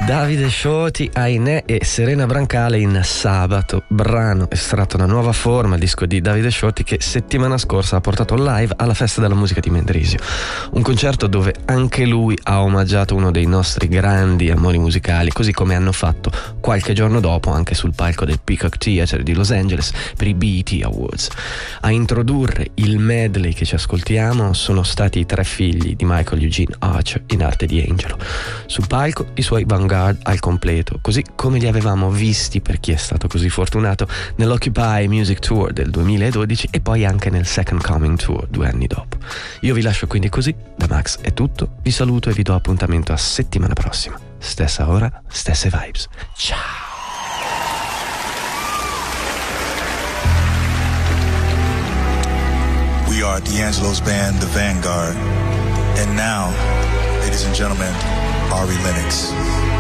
Davide Scioti, Ainè e Serena Brancale in Sabato, brano estratto da Nuova Forma, il disco di Davide Scioti che settimana scorsa ha portato live alla Festa della Musica di Mendrisio. Un concerto dove anche lui ha omaggiato uno dei nostri grandi amori musicali, così come hanno fatto qualche giorno dopo anche sul palco del Peacock Theatre di Los Angeles per i BET Awards. A introdurre il medley che ci ascoltiamo sono stati i 3 figli di Michael Eugene Archer in arte di Angelo. Sul palco i suoi Vanguard al completo, così come li avevamo visti, per chi è stato così fortunato, nell'Occupy Music Tour del 2012 e poi anche nel Second Coming Tour 2 anni dopo. Io vi lascio quindi così, da Max è tutto, vi saluto e vi do appuntamento a settimana prossima. Stessa ora, stesse vibes. Ciao! We are D'Angelo's band, The Vanguard. And now, ladies and gentlemen, Ari Lennox.